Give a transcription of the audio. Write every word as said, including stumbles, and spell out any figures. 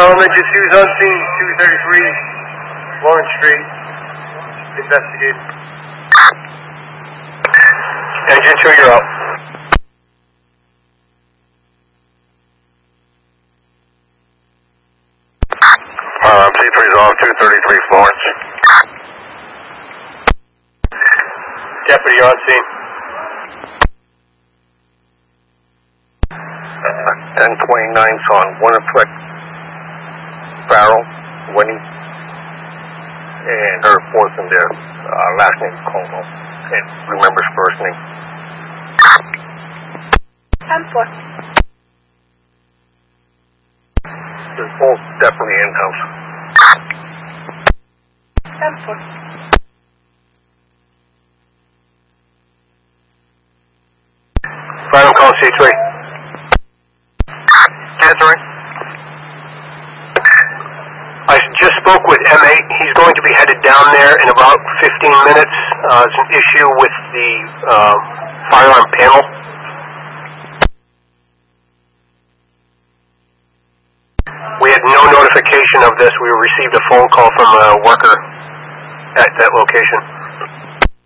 Elementary Sue's on scene, two thirty-three Lawrence Street. Investigate. Engine two, you're up. Uh, C three's off, two thirty-three Florence. Deputy, you're on scene. Uh, ten twenty-nine's on Winnipeg, Farrell, Winnie, and her boyfriend there, uh, last name Como, and remembers first name. ten four. They're both definitely in-house. ten four. Final call, C three. Answering. I just spoke with M eight. He's going to be headed down there in about fifteen minutes. Uh, there's an issue with the uh, fire alarm panel. We had no notification of this. We received a phone call from a worker at that location.